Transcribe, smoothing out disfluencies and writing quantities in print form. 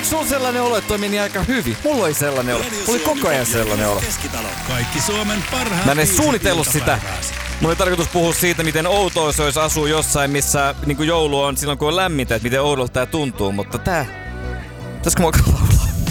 Oliko sulla sellainen olo, että toi meni aika hyvin? Mulla oli sellainen olo. Mulla oli koko ajan sellainen olo. Kaikki Suomen parhaat. Mä en edes suunnitellut sitä. Mulla oli tarkoitus puhua siitä, miten outoa se olisi asua jossain, missä niin joulu on silloin, kun on lämmintä, että miten oudolta tää tuntuu. Mutta pitäisikö mä alkaa